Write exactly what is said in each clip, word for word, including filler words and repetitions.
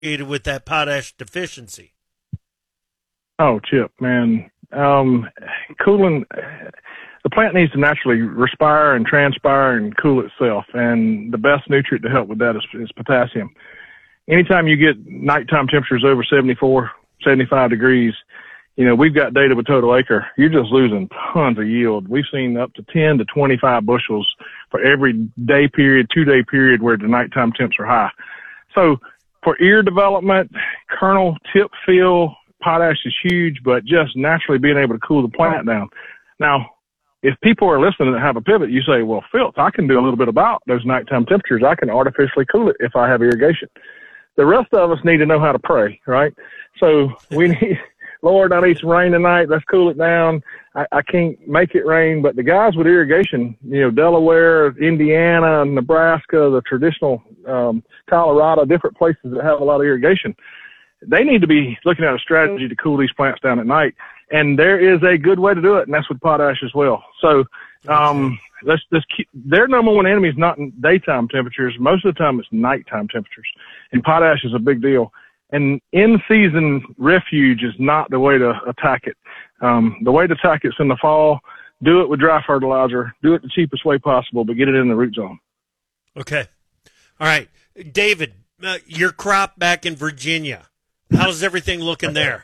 with that potash deficiency? Oh, Chip, man. Um, cooling, the plant needs to naturally respire and transpire and cool itself. And the best nutrient to help with that is, is potassium. Anytime you get nighttime temperatures over seventy-four, seventy-five degrees, you know, we've got data with total acre. You're just losing tons of yield. We've seen up to ten to twenty-five bushels for every day period, two day period where the nighttime temps are high. So for ear development, kernel tip feel, potash is huge, but just naturally being able to cool the plant down. Now, if people are listening that have a pivot, you say, well, Phil, I can do a little bit about those nighttime temperatures. I can artificially cool it if I have irrigation. The rest of us need to know how to pray, right? So we need, Lord, I need some rain tonight. Let's cool it down. I, I can't make it rain, but the guys with irrigation, you know, Delaware, Indiana, Nebraska, the traditional, um, Colorado, different places that have a lot of irrigation, they need to be looking at a strategy to cool these plants down at night. And there is a good way to do it, and that's with potash as well. So, um, let's, let's keep, their number one enemy is not in daytime temperatures. Most of the time it's nighttime temperatures, and potash is a big deal. And in-season refuge is not the way to attack it. Um, the way to attack it's in the fall. Do it with dry fertilizer. Do it the cheapest way possible, but get it in the root zone. Okay. All right. David, uh, your crop back in Virginia, how's everything looking there?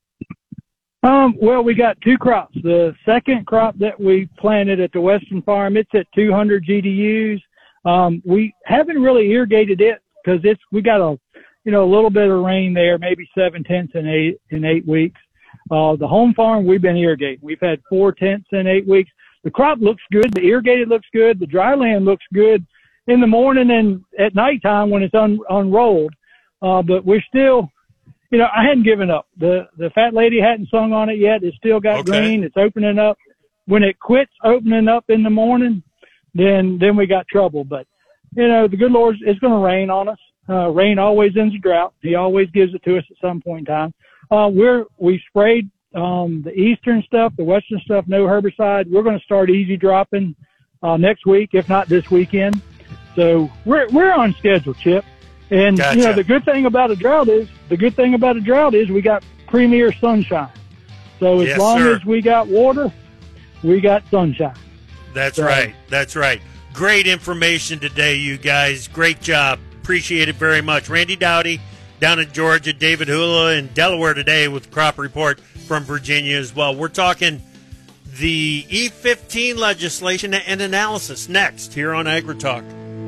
Um, well, we got two crops. The second crop that we planted at the Western Farm, it's at two hundred G D Us. Um, we haven't really irrigated it because it's, we got a, you know, a little bit of rain there, maybe seven tenths in eight, in eight weeks. Uh, the home farm, we've been irrigating. We've had four tenths in eight weeks. The crop looks good. The irrigated looks good. The dry land looks good in the morning and at nighttime when it's un, unrolled. Uh, but we're still, you know, I hadn't given up. The, the fat lady hadn't sung on it yet. It's still got okay. green. It's opening up. When it quits opening up in the morning, then, then we got trouble. But, you know, the good Lord is going to rain on us. Uh, rain always ends a drought. He always gives it to us at some point in time. Uh, we're, we sprayed, um, the eastern stuff, the western stuff, no herbicide. We're going to start easy dropping, uh, next week, if not this weekend. So we're, we're on schedule, Chip. And, gotcha. you know, the good thing about a drought is, the good thing about a drought is we got premier sunshine. So as yes, long sir. as we got water, we got sunshine. That's so, right. That's right. Great information today, you guys. Great job. Appreciate it very much. Randy Dowdy down in Georgia, David Hula in Delaware today with Crop Report from Virginia as well. We're talking the E fifteen legislation and analysis next here on AgriTalk.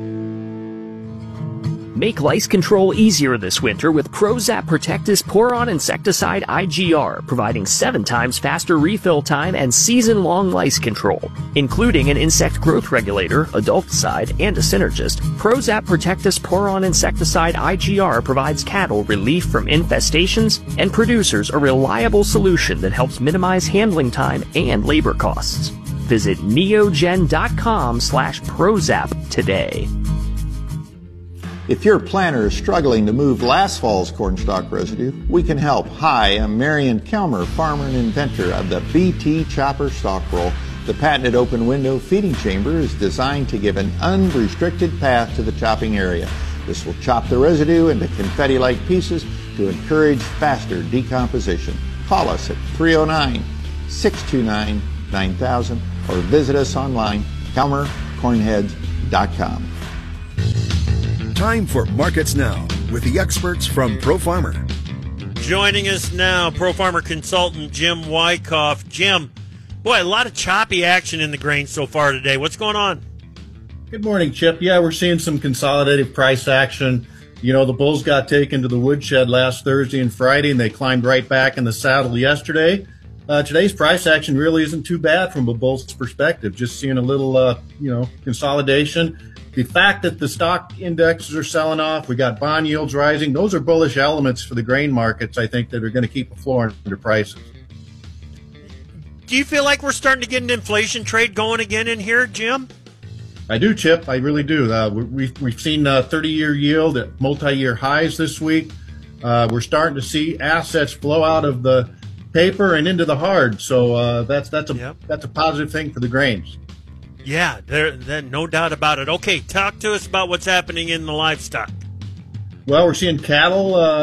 Make lice control easier this winter with ProZap Protectis Pour-On Insecticide I G R, providing seven times faster refill time and season-long lice control. Including an insect growth regulator, adulticide, and a synergist, ProZap Protectis Pour-On Insecticide I G R provides cattle relief from infestations and producers a reliable solution that helps minimize handling time and labor costs. Visit neogen.com slash ProZap today. If your planter is struggling to move last fall's cornstalk residue, we can help. Hi, I'm Marion Kelmer, farmer and inventor of the B T Chopper Stalk Roll. The patented open window feeding chamber is designed to give an unrestricted path to the chopping area. This will chop the residue into confetti-like pieces to encourage faster decomposition. Call us at three oh nine, six two nine, nine thousand or visit us online, kelmer cornheads dot com. Time for Markets Now with the experts from ProFarmer. Joining us now, ProFarmer consultant Jim Wyckoff. Jim, boy, a lot of choppy action in the grain so far today. What's going on? Good morning, Chip. Yeah, we're seeing some consolidated price action. You know, the bulls got taken to the woodshed last Thursday and Friday, and they climbed right back in the saddle yesterday. Uh, today's price action really isn't too bad from a bull's perspective. Just seeing a little, uh, you know, consolidation. The fact that the stock indexes are selling off, we got bond yields rising, those are bullish elements for the grain markets, I think, that are going to keep the floor under prices. Do you feel like we're starting to get an inflation trade going again in here, Jim? I do, Chip. I really do. Uh, we've, we've seen uh, thirty-year yield at multi-year highs this week. Uh, we're starting to see assets flow out of the paper and into the hard, so uh, that's that's a yep. that's a positive thing for the grains. Yeah, there, there, no doubt about it. Okay, talk to us about what's happening in the livestock. Well, we're seeing cattle uh,